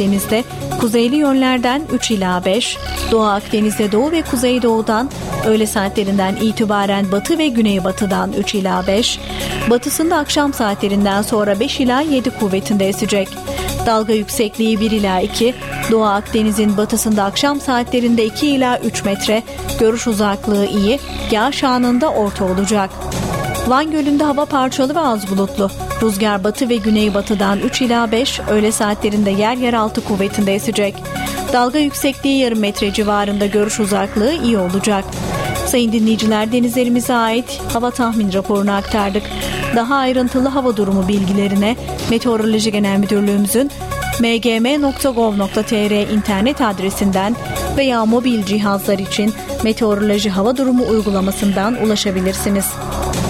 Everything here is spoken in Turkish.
Akdeniz'de kuzeyli yönlerden 3 ila 5, Doğu Akdeniz'de doğu ve kuzeydoğudan öğle saatlerinden itibaren batı ve güneybatıdan 3 ila 5, batısında akşam saatlerinden sonra 5 ila 7 kuvvetinde esecek. Dalga yüksekliği 1 ila 2, Doğu Akdeniz'in batısında akşam saatlerinde 2 ila 3 metre, görüş uzaklığı iyi, yağış anında orta olacak. Van Gölü'nde hava parçalı ve az bulutlu. Rüzgar batı ve güneybatıdan 3 ila 5, öğle saatlerinde yer yer 6 kuvvetinde esecek. Dalga yüksekliği yarım metre civarında, görüş uzaklığı iyi olacak. Sayın dinleyiciler, denizlerimize ait hava tahmin raporunu aktardık. Daha ayrıntılı hava durumu bilgilerine Meteoroloji Genel Müdürlüğümüzün mgm.gov.tr internet adresinden veya mobil cihazlar için Meteoroloji Hava Durumu uygulamasından ulaşabilirsiniz.